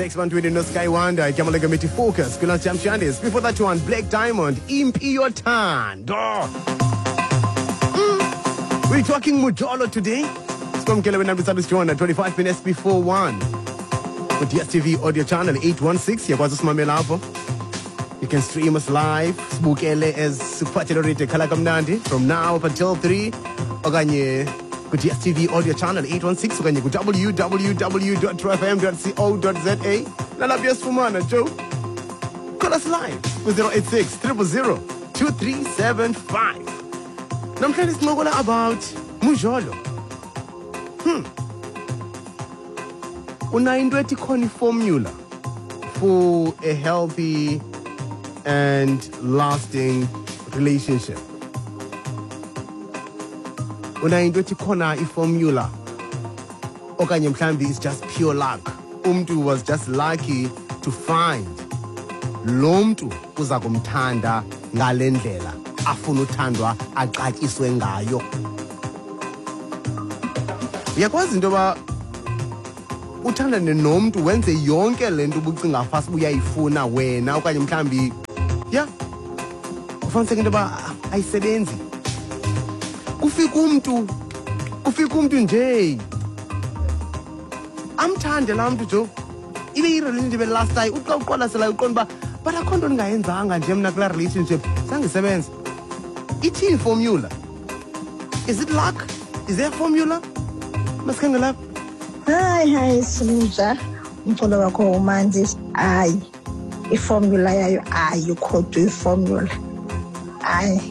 next one, Twin no Sky Wonder, Kamaleka Meti Focus, Kuna Champions. Before that one, Black Diamond, Impi Your Turn. We're talking Mujolo today. From Kelvin Abisabis Joanna, 25 minutes before 1. With DSTV audio channel 816, you can stream us live. Spukele as Supachilorite Kalakamnandi from now up until 3. Oganye. With DSTV audio channel 816, oganye go www.trfm.co.za. Nalabias Fumana, Joe. Call us live with 086 000 2375. I'm trying to smoke about Mujolo. Unaindweti khona formula for a healthy and lasting relationship. Unaindweti khona formula. Okanye mhlambi is just pure luck. Umntu was just lucky to find lo mntu uza kumthanda ngale ndlela afuna uthandwa axatyiswe ngayo. Uyakwazi into yoba uthandane nomntu wenze yonke le nto ubucinga fast uyayifuna wena okanye mhlambi ufuniseke into yoba ayisebenzi. Kufika umntu nje amthande laa mntu jo ibe i-relationship last time uqoqolasela uqonda uba but akho nto ndingayenzanga nje mna kulaa relationship zange isebenze. Ithini formula? Is it luck? Is there a formula? Masikhange lapha. Hayi Siluja, umfolo wakho umanzi. Hayi, iformula yayo ayikho tu iformula. Hayi,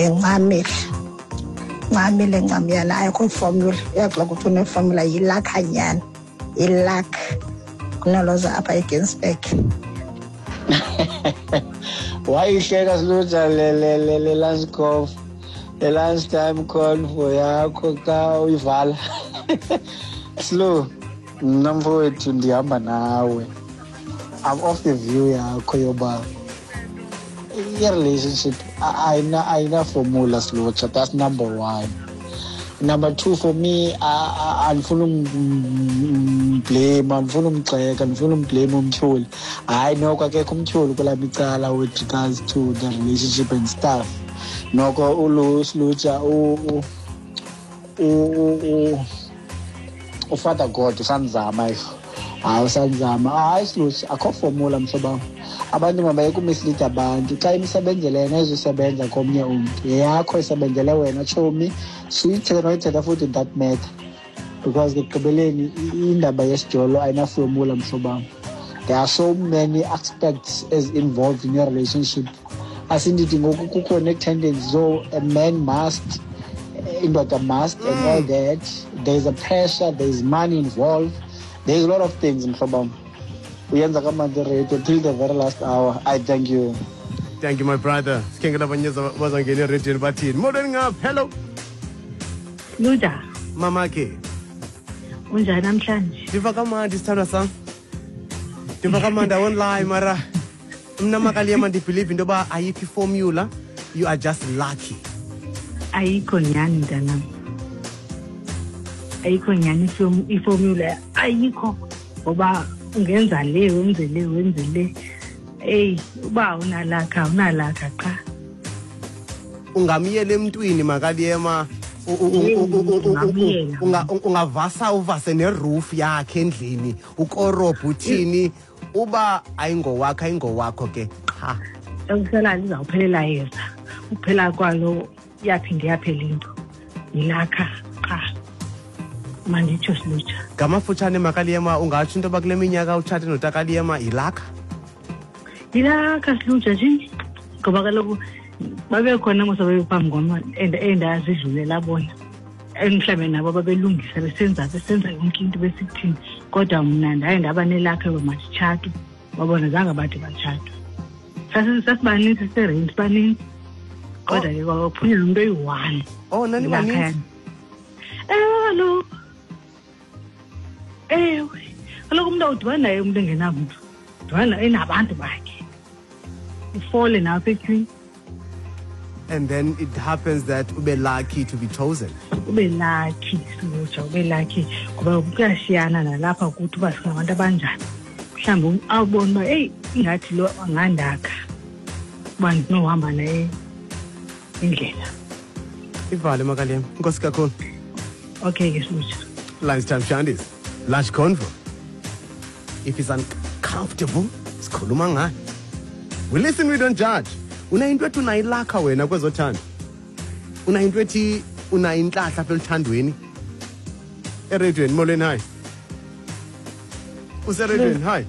ngamile ngamyana ayikho formula. Uyaxoxa ukuthi une formula yilakhanyana. Ilak kunaloza apha eGinsberg. Why you share us Siluja le last call? The last time call for yakho ka uyivala. Slow, number wethu ndihamba nawe. I'm off the view yakho yoba relationship ayina formula slow. That's number one. Number two for me, andifuna blame, andifuna umgxeka, andifuna blame umtyholi. Hayi noko akekho umtyholi kula micala with regards to the relationship and stuff. Noko Siluja uFather God usanzama usanzama. Hayi Siluja akho formula mhlobo. Abantu mabayeke umislead abantu. Xa imisebenzele yena ezosebenza komnye umntu yakho isebenzele wena chomi suyithetha noyithetha futhi that matter because ekugqibeleni indaba yesijolo ayina formula mhlobo. There are so many aspects as involved in your relationship. Asindithi ngoku kukho ne-tendency so a man must, indoda must and all that. There's a pressure, there's money involved, there's a lot of things mhlobam. Uyenza kamandi radio till the very last hour. I thank you. Thank you my brother. Sikenge labanyeza bazangena radio bathini. Modern up. Hello. Luja. Mama ke. Unjani namhlanje? Ndiva kamandi sithandwa sam. Ndiva kamandi online mara mna makaliyema ndibelieve into yoba ayikho formula. You are just lucky. Ayikho nyani mntanam. Ayikho nyani iformula ayikho ngoba ungenza le wenze le. Uba unalakha qha. Ungamiyela emntwini makaliyema ungavasa uvase neroof yakhe endlini ukorobha uthini uba ayingowakho ke qha. Ekusela lizawuphelela yeza. Uphela kwalo yaphinde yaphela into. Yilakha qha. Manditsho Siluja. Ngamafutshane makaliyema ungatsho into yoba kule minyaka utshate notakaliyema yilakha? Yilakha Siluja nje. Ngoba kaloku babekhona mosabe phambi kwama endazidlulela bona. Mhlawumbe nabo babelungisa besenza yonke into besikuthini. Kodwa mna ndaye ndaba nelakha bamatshatu. Babona zange bathi batshatu. Sasibaninzi serent baninzi. Kodwa ke kwaphunyela umuntu oyi-1. Oh nani baninzi? Hello. Kaloku umuntu awudibani naye umuntu engenamuntu. Udibana enabantu bakhe. Ufole napha ekhwini. And then it happens that ube lucky to be chosen. Ube lucky Siluja, ube lucky. Ngoba kuyashiyana nalapha ukuthi uba singabantu abanjani. mhlawumbi awubona uba eyi ingathi lo angandakha uba ndinohamba naye indlela. Ivale Makalem. Nkosi kakhulu. Okay ke Slutsha. Lunchtime Shandis. Lunch convo. If it's uncomfortable, sikhuluma ngayo. We listen, we don't judge. Una into ethi unayilakha wena kwezothanda. Una into ethi unayinhlahla apha elithandweni. Eredweni molweni hi. Useredweni hi.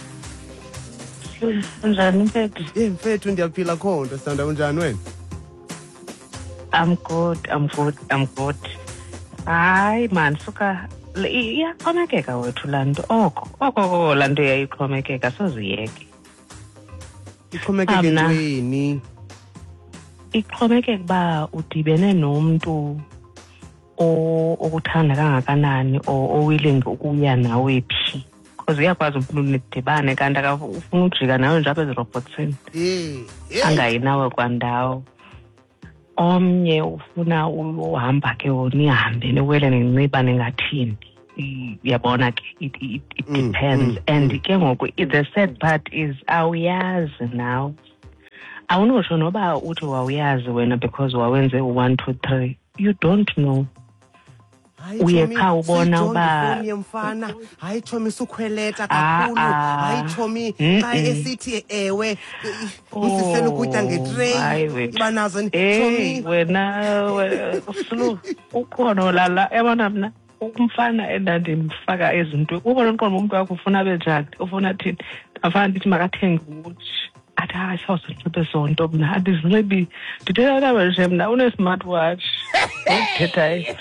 Unjani mfethu? Mfethu ndiyaphila khonto sithanda unjani wena? I'm good. Hayi man, suka iyaxhomekeka wethu laa nto. Oko laa nto yayixhomekeka soziyeke. Ixhomekeke entweni? Ixhomekeka uba udibene nomntu okuthanda kangakanani willing ukuya nawe phi. Because uyakwazi umuntu nidibane kanti ufuna ujika nawe nje apha ezirobhotsini. Angayi nawe kwandawo. Omnye ufuna uhamba ke nihambe niwele nenciba ningathini. Uyabona ke it depends. And ke ngoku the sad part is awuyazi now. Awunosho noba uthi wawuyazi wena because wawenze 1 2 3. You don't know. Uye qha ubona uba mfana hayi Chomi sukhweleta kakhulu hayi Chomi xa esithi ewe usisela ukutya ngetrain ibanazo Chomi wena Slu ukhona lala yabona mina umfana endandimfaka ezinto ubona uqondo umuntu wakho ufuna benjani ufuna thini afana ndithi makathenge ukuthi athi hayi sawusinxibe sonto mina andizinxibi ndithetha nawe nje mina une smartwatch ndithetha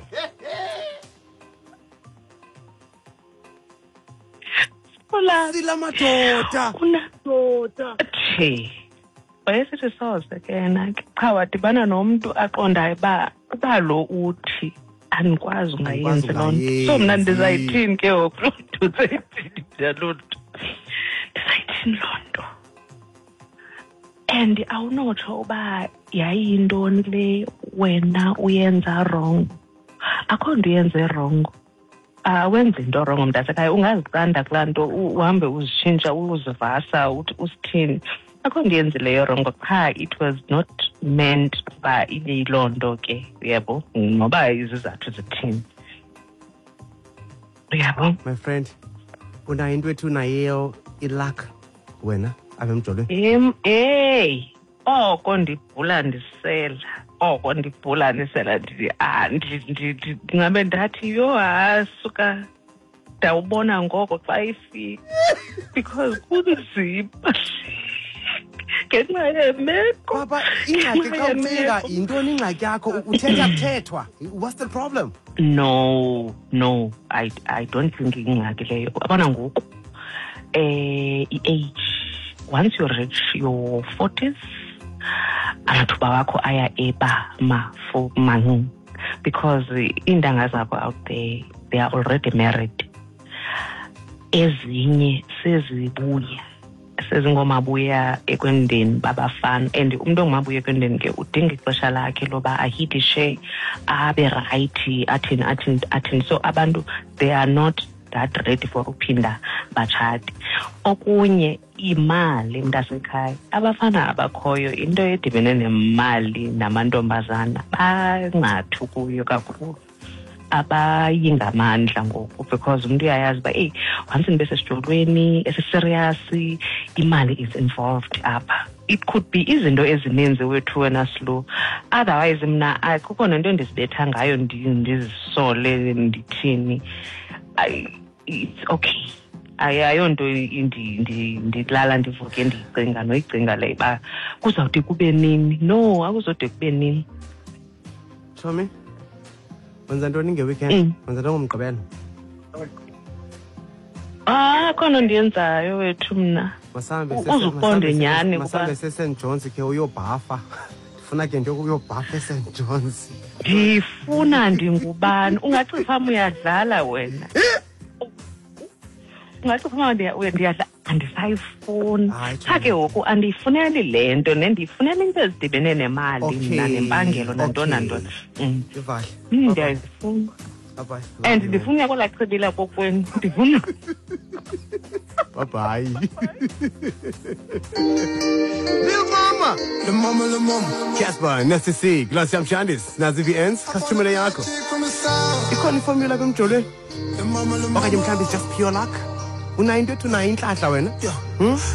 sila madoda unadoda wayesithi soze kena cha wadibana nomuntu aqondayo uba lo uthi anikwazi ungayenzi loo nto so mna ndizayithini ke ngoku loo nto ndizayithini loo nto and awunotsho uba yayiyintoni le wena uyenza wrong akho nto uyenze wrong wenza into wrong mntasekhaya ungazicanda kulaa nto uhambe uzitshintsha uzivasa uthi usithini akho nto yenzileyo wrong qha it was not meant uba ibe yiloo nto ke uyabo noba izizathu zithini uyabo. My friend unayo into ethi unayeyo ilak wena apha emjolweni oko ndibhula ndisela ndingabe ndathi yho suka ndawubona ngoko xa ifika because kunzima ngenxa yemeko. Papa ingxaki xa ucinga yintoni ingxaki yakho uthetha kuthethwa what's the problem? No I don't think ingxaki leyo abona ngoku i-age once you reach your 40s amathuba wakho aya mancini because iintanga zakho out there they are already married ezinye sezingomabuya ekwendeni babafana and umuntu ongumabuya ekwendeni ke udinga ixesha lakhe loba ahidishe abe right athini so abantu they are not that ready for uphinda batshati. Okunye imali mntasekhaya abafana abakhoyo into edibene nemali namantombazana bangathu kuyo kakhulu abayingamandla ngoku because umuntu uyayazi uba once ndibe sesijolweni esiserious imali is involved apha. It could be izinto ezininzi wethu wena Slu otherwise mna akukho nento endizibetha ngayo ndizisole ndithini it's okay. Ayonto ndilala ndivuke ndiyicinga noyicinga le ba kuzawude kube nini. No akuzode kube nini. Chomi wenza ntoni ngeweekend? Wenza ntoni ngomgqibelo? Khona ndiyenzayo wethu mna uzuqonde nyani masambe seSt John's ke uyobhafa ndifuna ke nto uyobhafa eSt John's. Ndifuna ndingubani ungacifa uyadlala wena ngathi uma ndiyadla andisayifuni cha ke ngoku andiyifuneli le nto nendiyifunela into ezidibene nemali mna nempangelo nantoni ndiyazifuna and ndifuna uyakolachibila kokweni ndifuna Bye-bye. Lil Mama. Le mama. Casper, Nasty C, Glass Jam Chandis, Nazi VNs, customer yako. Ikhona formula kumjole. Le mama. Okanye mhlambi is just pure luck. Una into ethi unayo inhlahla wena.